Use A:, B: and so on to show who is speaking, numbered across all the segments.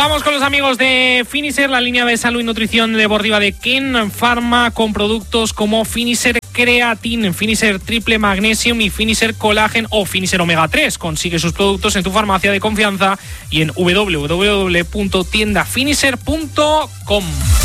A: Vamos con los amigos de Finisher, la línea de salud y nutrición deportiva de Ken Pharma, con productos como Finisher Creatine, Finisher Triple Magnesium y Finisher Collagen o Finisher Omega 3. Consigue sus productos en tu farmacia de confianza y en www.tiendafinisher.com.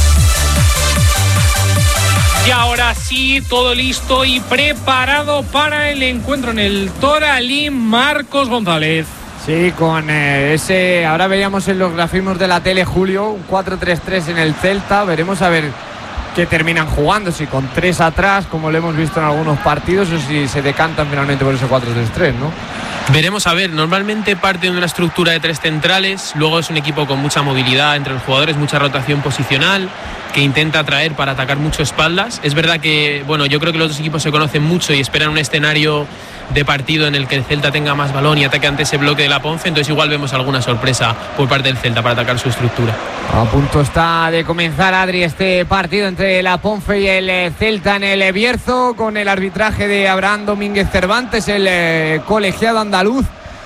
A: Y ahora sí, todo listo y preparado para el encuentro en el Toralín. Marcos González.
B: Sí, con ese, ahora veíamos en los grafismos de la tele, Julio, un 4-3-3 en el Celta. Veremos a ver qué terminan jugando, si con 3 atrás, como lo hemos visto en algunos partidos, o si se decantan finalmente por ese 4-3-3, ¿no?
C: Veremos a ver, normalmente parte de una estructura de 3 centrales, luego es un equipo con mucha movilidad entre los jugadores, mucha rotación posicional, que intenta atraer para atacar mucho espaldas. Es verdad que, bueno, yo creo que los dos equipos se conocen mucho y esperan un escenario de partido en el que el Celta tenga más balón y ataque ante ese bloque de la Ponce, entonces igual vemos alguna sorpresa por parte del Celta para atacar su estructura.
B: A punto está de comenzar, Adri, este partido entre la Ponce y el Celta en el Bierzo, con el arbitraje de Abraham Domínguez Cervantes, el colegiado andaluz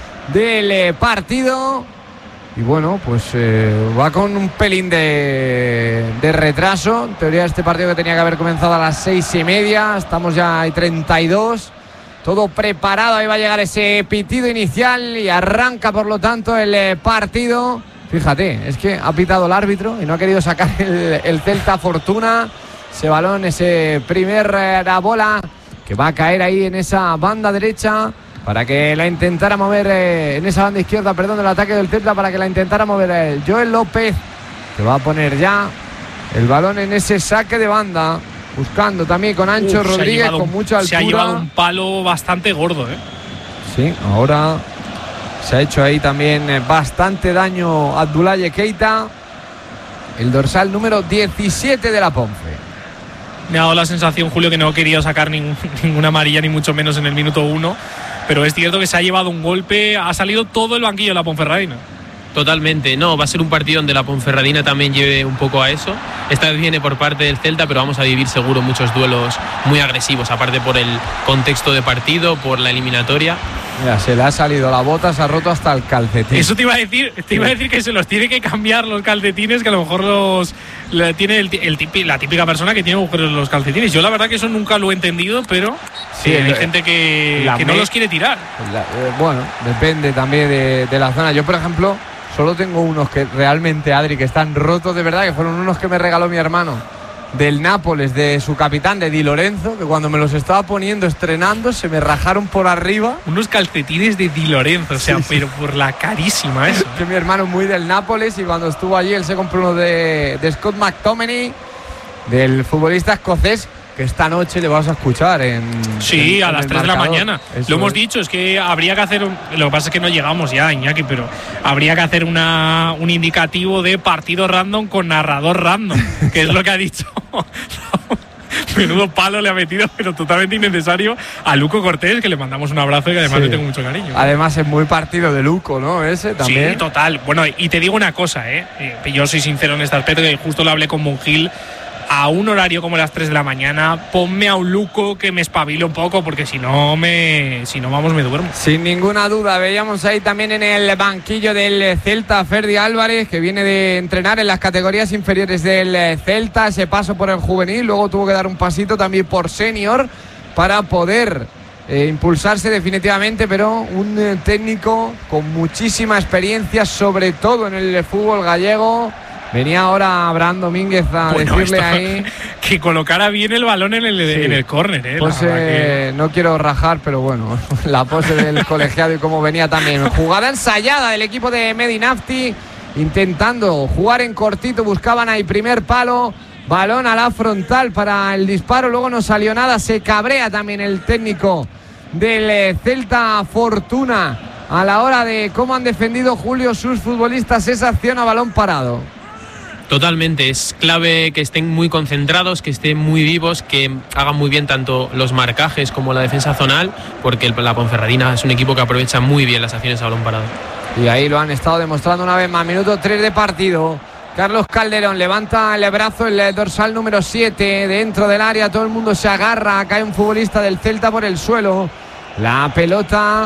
B: del partido. Y bueno, pues va con un pelín de retraso. En teoría este partido que tenía que haber comenzado a las 6:30, estamos ya a 32. Todo preparado, ahí va a llegar ese pitido inicial y arranca por lo tanto el partido. Fíjate, es que ha pitado el árbitro y no ha querido sacar el Celta Fortuna. Ese balón, ese la bola que va a caer ahí en esa banda derecha para que la intentara mover, en esa banda izquierda, perdón, del ataque del Celta, para que la intentara mover Joel López, que va a poner ya el balón en ese saque de banda. Buscando también con Ancho Rodríguez, con mucha altura.
A: Se ha llevado un palo bastante gordo, ¿eh?
B: Sí, ahora se ha hecho ahí también bastante daño Abdoulaye Keita, el dorsal número 17 de la Ponce.
A: Me ha dado la sensación, Julio, que no quería sacar ninguna amarilla, ni mucho menos en el minuto 1. Pero es cierto que se ha llevado un golpe, ha salido todo el banquillo de la Ponferradina.
C: Totalmente, no, va a ser un partido donde la Ponferradina también lleve un poco a eso. Esta vez viene por parte del Celta, pero vamos a vivir seguro muchos duelos muy agresivos, aparte por el contexto de partido, por la eliminatoria.
B: Mira, se le ha salido la bota, se ha roto hasta el calcetín.
A: Eso te iba a decir que se los tiene que cambiar los calcetines, que a lo mejor tiene la típica persona que tiene agujeros en los calcetines. Yo la verdad que eso nunca lo he entendido, pero sí, hay gente que no los quiere tirar.
B: Bueno, depende también de la zona. Yo, por ejemplo, solo tengo unos que realmente, Adri, que están rotos de verdad, que fueron unos que me regaló mi hermano del Nápoles, de su capitán, de Di Lorenzo, que cuando me los estaba poniendo, estrenando, se me rajaron por arriba.
A: Unos calcetines de Di Lorenzo, o sea, sí, pero por la carísima eso.
B: Que mi hermano es muy del Nápoles y cuando estuvo allí él se compró uno de Scott McTominay, del futbolista escocés, que esta noche le vas a escuchar a
A: las 3 de la mañana. Eso lo hemos dicho, es que habría que hacer lo que pasa es que no llegamos ya, Iñaki, pero habría que hacer un indicativo de partido random con narrador random, que es lo que ha dicho. Menudo palo le ha metido, pero totalmente innecesario, a Luco Cortés, que le mandamos un abrazo y que además le tengo mucho cariño.
B: Además es muy partido de Luco, ¿no? Ese también.
A: Sí, total. Bueno, y te digo una cosa, yo soy sincero en este aspecto, que justo lo hablé con Monjil. A un horario como las 3 de la mañana, ponme a un Luco que me espabile un poco, porque si no, me duermo.
B: Sin ninguna duda, veíamos ahí también en el banquillo del Celta Ferdi Álvarez, que viene de entrenar en las categorías inferiores del Celta, ese paso por el juvenil, luego tuvo que dar un pasito también por senior para poder impulsarse definitivamente, pero un técnico con muchísima experiencia, sobre todo en el fútbol gallego. Venía ahora Abraham Domínguez a decirle ahí
A: que colocara bien el balón en el córner.
B: Pues no quiero rajar, pero bueno, la pose del colegiado y cómo venía también. Jugada ensayada del equipo de Medinafti, intentando jugar en cortito, buscaban ahí primer palo, balón a la frontal para el disparo, luego no salió nada, se cabrea también el técnico del Celta Fortuna a la hora de cómo han defendido, Julio, sus futbolistas esa acción a balón parado.
C: Totalmente, es clave que estén muy concentrados, que estén muy vivos, que hagan muy bien tanto los marcajes como la defensa zonal, porque la Ponferradina es un equipo que aprovecha muy bien las acciones a balón parado.
B: Y ahí lo han estado demostrando una vez más. Minuto 3 de partido. Carlos Calderón levanta el brazo, el dorsal número 7 dentro del área, todo el mundo se agarra, cae un futbolista del Celta por el suelo. La pelota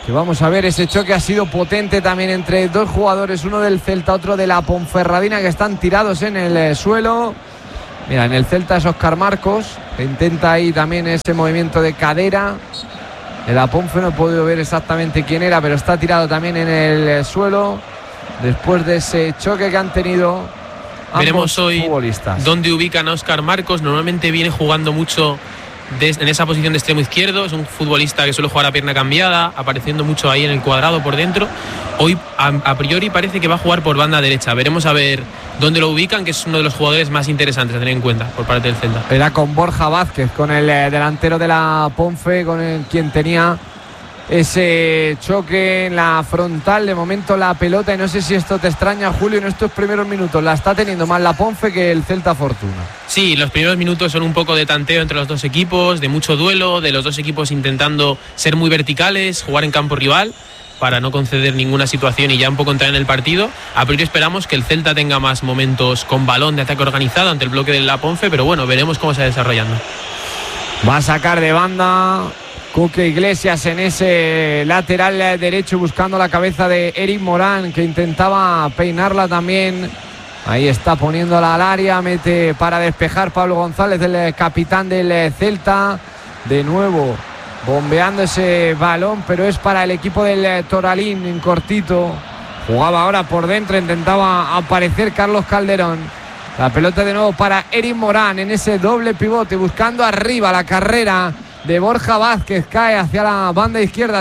B: que vamos a ver, ese choque ha sido potente también entre dos jugadores, uno del Celta, otro de la Ponferradina, que están tirados en el suelo. Mira, en el Celta es Óscar Marcos, que intenta ahí también ese movimiento de cadera. De la Ponfe no he podido ver exactamente quién era, pero está tirado también en el suelo después de ese choque que han tenido ambos.
C: Veremos hoy
B: futbolistas
C: dónde ubican a Óscar Marcos. Normalmente viene jugando mucho en esa posición de extremo izquierdo. Es un futbolista que suele jugar a pierna cambiada, apareciendo mucho ahí en el cuadrado por dentro. Hoy a priori parece que va a jugar por banda derecha. Veremos a ver dónde lo ubican, que es uno de los jugadores más interesantes a tener en cuenta por parte del Celta.
B: Era con Borja Vázquez, con el delantero de la Ponfe, con quien tenía ese choque en la frontal. De momento la pelota, y no sé si esto te extraña, Julio, en estos primeros minutos la está teniendo más la Ponfe que el Celta Fortuna.
C: Sí, los primeros minutos son un poco de tanteo entre los dos equipos, de mucho duelo, de los dos equipos intentando ser muy verticales, jugar en campo rival para no conceder ninguna situación y ya un poco entrar en el partido. A priori esperamos que el Celta tenga más momentos con balón de ataque organizado ante el bloque de la Ponfe, pero bueno, veremos cómo se va desarrollando.
B: Va a sacar de banda Coque Iglesias en ese lateral derecho, buscando la cabeza de Eric Morán, que intentaba peinarla también. Ahí está poniéndola al área, mete para despejar Pablo González, el capitán del Celta. De nuevo bombeando ese balón, pero es para el equipo del Toralín, en cortito. Jugaba ahora por dentro, intentaba aparecer Carlos Calderón. La pelota de nuevo para Eric Morán en ese doble pivote, buscando arriba la carrera de Borja Vázquez. Cae hacia la banda izquierda.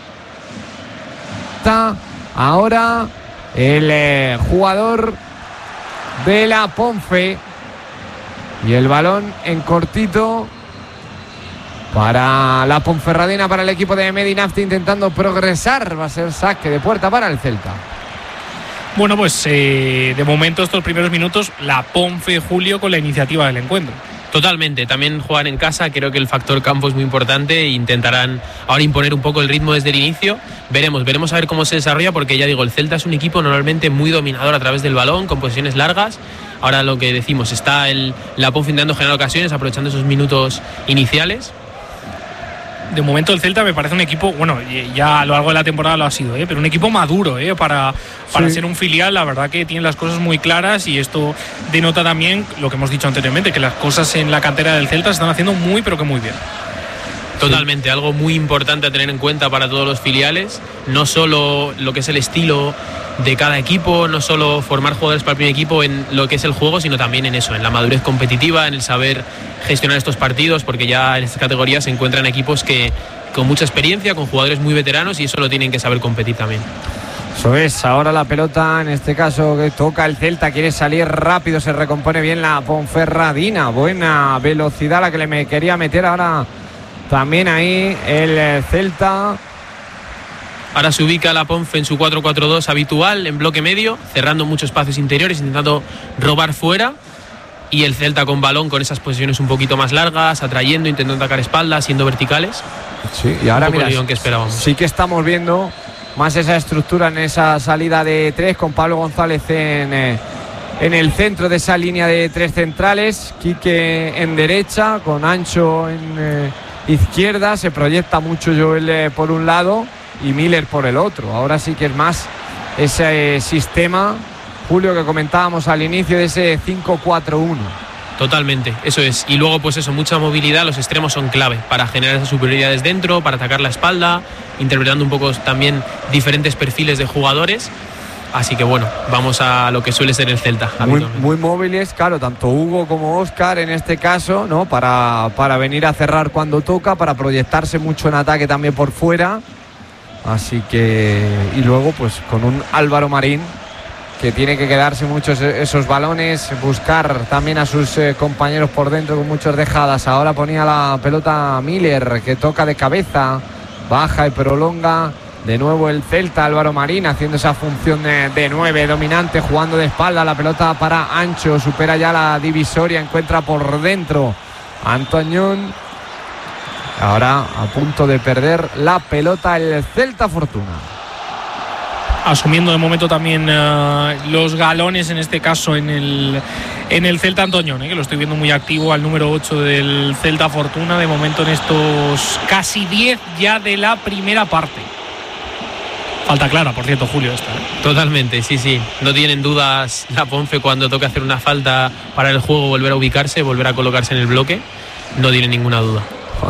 B: Está ahora el jugador de la Ponfe. Y el balón en cortito para la Ponferradina, para el equipo de Medinafti, intentando progresar. Va a ser saque de puerta para el Celta.
A: Bueno, pues de momento estos primeros minutos la Ponfe, Julio, con la iniciativa del encuentro.
C: Totalmente, también juegan en casa, creo que el factor campo es muy importante e intentarán ahora imponer un poco el ritmo desde el inicio. Veremos a ver cómo se desarrolla, porque ya digo, el Celta es un equipo normalmente muy dominador a través del balón, con posiciones largas. Ahora lo que decimos, está la Ponfe intentando generar ocasiones, aprovechando esos minutos iniciales.
A: De momento el Celta me parece un equipo, bueno, ya a lo largo de la temporada lo ha sido, pero un equipo maduro para ser un filial. La verdad que tiene las cosas muy claras, y esto denota también lo que hemos dicho anteriormente, que las cosas en la cantera del Celta se están haciendo muy, pero que muy bien.
C: Totalmente, algo muy importante a tener en cuenta para todos los filiales, no solo lo que es el estilo de cada equipo, no solo formar jugadores para el primer equipo en lo que es el juego, sino también en eso, en la madurez competitiva, en el saber gestionar estos partidos, porque ya en estas categorías se encuentran equipos que con mucha experiencia, con jugadores muy veteranos, y eso lo tienen que saber competir también.
B: Eso es, ahora la pelota, en este caso que toca el Celta, quiere salir rápido, se recompone bien la Ponferradina, buena velocidad la que le quería meter ahora también ahí el Celta.
C: Ahora se ubica la Ponfe en su 4-4-2 habitual, en bloque medio, cerrando muchos espacios interiores, intentando robar fuera. Y el Celta con balón, con esas posiciones un poquito más largas, atrayendo, intentando atacar espaldas, siendo verticales.
B: Sí, y ahora mira,
C: que esperábamos.
B: Sí que estamos viendo más esa estructura en esa salida de tres, con Pablo González en el centro de esa línea de tres centrales. Quique en derecha, con Ancho en izquierda. Se proyecta mucho Joel por un lado y Miller por el otro. Ahora sí que es más ese sistema, Julio, que comentábamos al inicio, de ese 5-4-1.
C: Totalmente, eso es. Y luego pues eso, mucha movilidad. Los extremos son clave para generar esas superioridades dentro, para atacar la espalda, interpretando un poco también diferentes perfiles de jugadores. Así que bueno, vamos a lo que suele ser el Celta.
B: Muy móviles, claro, tanto Hugo como Óscar en este caso, ¿no? Para venir a cerrar cuando toca, para proyectarse mucho en ataque también por fuera. Así que, y luego pues con un Álvaro Marín que tiene que quedarse muchos esos balones, buscar también a sus compañeros por dentro con muchas dejadas. Ahora ponía la pelota Miller, que toca de cabeza, baja y prolonga. De nuevo el Celta, Álvaro Marín haciendo esa función de 9, dominante, jugando de espalda. La pelota para Ancho, supera ya la divisoria, encuentra por dentro Antoñón. Ahora a punto de perder la pelota el Celta Fortuna.
A: Asumiendo de momento también los galones, en este caso en el Celta Antoñón, que lo estoy viendo muy activo, al número 8 del Celta Fortuna, de momento en estos casi 10 ya de la primera parte. Falta clara, por cierto, Julio, esta.
C: Totalmente, sí. No tienen dudas la Ponfe cuando toca hacer una falta para el juego, volver a ubicarse, volver a colocarse en el bloque. No tiene ninguna duda.